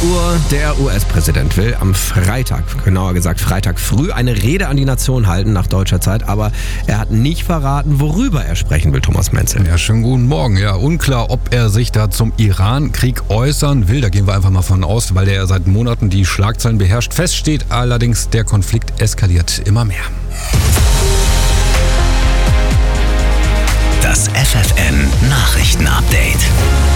Uhr. Der US-Präsident will am Freitag, genauer gesagt Freitag früh, eine Rede an die Nation halten nach deutscher Zeit. Aber er hat nicht verraten, worüber er sprechen will, Thomas Menzel. Ja, schönen guten Morgen. Ja, unklar, ob er sich da zum Iran-Krieg äußern will. Da gehen wir einfach mal von aus, weil der ja seit Monaten die Schlagzeilen beherrscht. Fest steht allerdings, der Konflikt eskaliert immer mehr. Das FFN-Nachrichten-Update.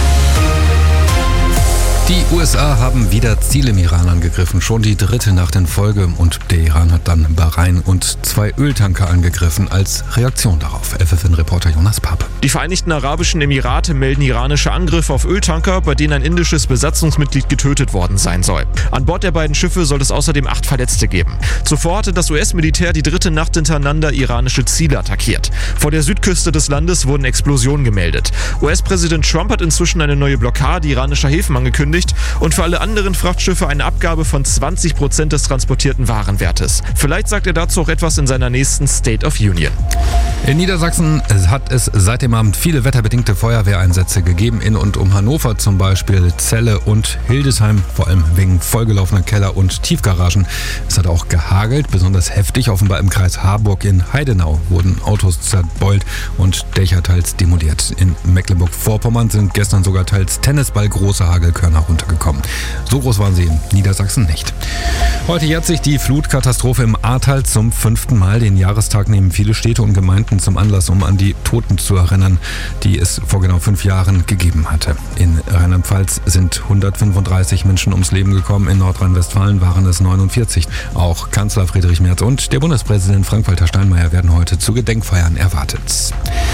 Die USA haben wieder Ziele im Iran angegriffen, schon die dritte Nacht in Folge. Und der Iran hat dann Bahrain und 2 Öltanker angegriffen als Reaktion darauf. FFN-Reporter Jonas Pape. Die Vereinigten Arabischen Emirate melden iranische Angriffe auf Öltanker, bei denen ein indisches Besatzungsmitglied getötet worden sein soll. An Bord der beiden Schiffe soll es außerdem 8 Verletzte geben. Zuvor hatte das US-Militär die dritte Nacht hintereinander iranische Ziele attackiert. Vor der Südküste des Landes wurden Explosionen gemeldet. US-Präsident Trump hat inzwischen eine neue Blockade iranischer Häfen angekündigt und für alle anderen Frachtschiffe eine Abgabe von 20% des transportierten Warenwertes. Vielleicht sagt er dazu auch etwas in seiner nächsten State of Union. In Niedersachsen hat es seit dem Abend viele wetterbedingte Feuerwehreinsätze gegeben, in und um Hannover zum Beispiel, Celle und Hildesheim, vor allem wegen vollgelaufener Keller- und Tiefgaragen. Es hat auch gehagelt, besonders heftig, offenbar im Kreis Harburg. In Heidenau wurden Autos zerbeult und Dächer teils demoliert. In Mecklenburg-Vorpommern sind gestern sogar teils tennisballgroße Hagelkörner runtergekommen. So groß waren sie in Niedersachsen nicht. Heute jährt sich die Flutkatastrophe im Ahrtal zum 5. Mal. Den Jahrestag nehmen viele Städte und Gemeinden zum Anlass, um an die Toten zu erinnern, die es vor genau 5 Jahren gegeben hatte. In Rheinland-Pfalz sind 135 Menschen ums Leben gekommen, in Nordrhein-Westfalen waren es 49. Auch Kanzler Friedrich Merz und der Bundespräsident Frank-Walter Steinmeier werden heute zu Gedenkfeiern erwartet.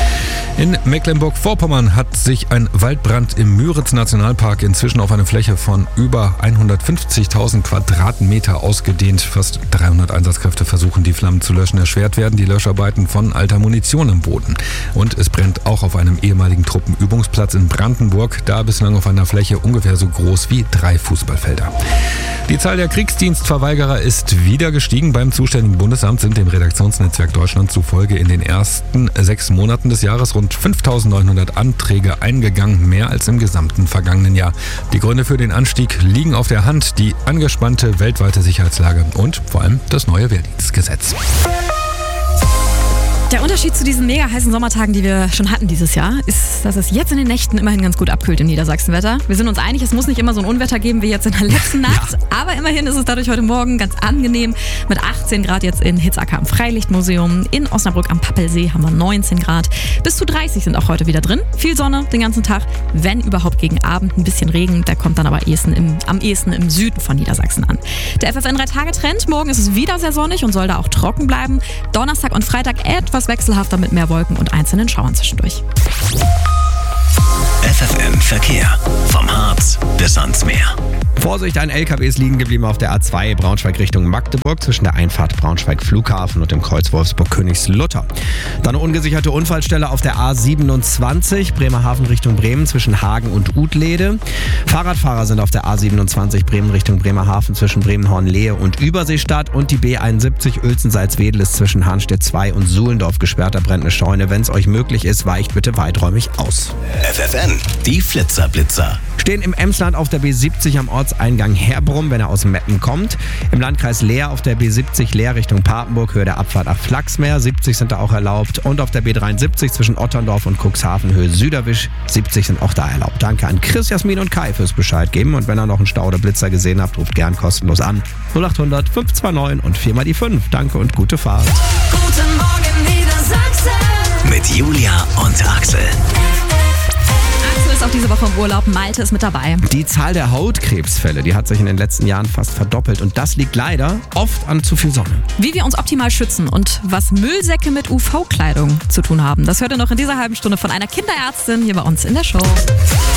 In Mecklenburg-Vorpommern hat sich ein Waldbrand im Müritz-Nationalpark inzwischen auf eine Fläche von über 150.000 Quadratmeter ausgedehnt. Fast 300 Einsatzkräfte versuchen, die Flammen zu löschen. Erschwert werden die Löscharbeiten von alter Munition im Boden. Und es brennt auch auf einem ehemaligen Truppenübungsplatz in Brandenburg, da bislang auf einer Fläche ungefähr so groß wie 3 Fußballfelder. Die Zahl der Kriegsdienstverweigerer ist wieder gestiegen. Beim zuständigen Bundesamt sind dem Redaktionsnetzwerk Deutschland zufolge in den ersten 6 Monaten des Jahres rund 5.900 Anträge eingegangen, mehr als im gesamten vergangenen Jahr. Die Gründe für den Anstieg liegen auf der Hand: die angespannte weltweite Sicherheitslage und vor allem das neue Wehrdienstgesetz. Der Unterschied zu diesen mega heißen Sommertagen, die wir schon hatten dieses Jahr, ist, dass es jetzt in den Nächten immerhin ganz gut abkühlt im Niedersachsenwetter. Wir sind uns einig, es muss nicht immer so ein Unwetter geben wie jetzt in der letzten Nacht. Ja. Aber immerhin ist es dadurch heute Morgen ganz angenehm. Mit 18 Grad jetzt in Hitzacker am Freilichtmuseum. In Osnabrück am Pappelsee haben wir 19 Grad. Bis zu 30 sind auch heute wieder drin. Viel Sonne den ganzen Tag. Wenn überhaupt gegen Abend ein bisschen Regen. Der kommt dann aber am ehesten im Süden von Niedersachsen an. Der FFN 3-Tage-Trend. Morgen ist es wieder sehr sonnig und soll da auch trocken bleiben. Donnerstag und Freitag etwas wechselhafter mit mehr Wolken und einzelnen Schauern zwischendurch. FFN Verkehr. Vom Harz bis ans Meer. Vorsicht, ein LKW ist liegen geblieben auf der A2 Braunschweig Richtung Magdeburg zwischen der Einfahrt Braunschweig Flughafen und dem Kreuz Wolfsburg-Königslutter. Dann eine ungesicherte Unfallstelle auf der A27 Bremerhaven Richtung Bremen zwischen Hagen und Utlede. Fahrradfahrer sind auf der A27 Bremen Richtung Bremerhaven zwischen Bremenhorn-Lehe und Überseestadt und die B71 Uelzen-Salzwedel ist zwischen Hahnstedt 2 und Suhlendorf gesperrt. Da brennt eine Scheune. Wenn es euch möglich ist, weicht bitte weiträumig aus. FFN, die Flitzer-Blitzer. Stehen im Emsland auf der B70 am Ortseingang Herbrum, wenn er aus Meppen kommt. Im Landkreis Leer auf der B70 Leer Richtung Papenburg, Höhe der Abfahrt nach Flachsmeer. 70 sind da auch erlaubt. Und auf der B73 zwischen Otterndorf und Cuxhaven, Höhe Süderwisch. 70 sind auch da erlaubt. Danke an Chris, Jasmin und Kai fürs Bescheid geben. Und wenn ihr noch einen Stau oder Blitzer gesehen habt, ruft gern kostenlos an. 0800 529 und 4 mal die 5. Danke und gute Fahrt. Guten Morgen Niedersachsen. Mit Julia und Axel. Ist auch diese Woche im Urlaub. Malte ist mit dabei. Die Zahl der Hautkrebsfälle, die hat sich in den letzten Jahren fast verdoppelt. Und das liegt leider oft an zu viel Sonne. Wie wir uns optimal schützen und was Müllsäcke mit UV-Kleidung zu tun haben, das hört ihr noch in dieser halben Stunde von einer Kinderärztin hier bei uns in der Show.